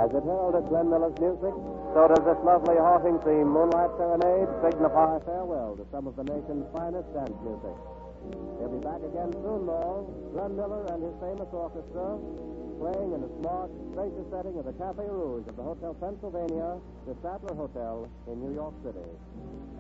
As it heralded Glenn Miller's music, so does this lovely haunting theme, Moonlight Serenade, signify farewell to some of the nation's finest dance music. He'll be back again soon, though. Glenn Miller and his famous orchestra, playing in the smart, spacious setting of the Cafe Rouge of the Hotel Pennsylvania, the Statler Hotel in New York City.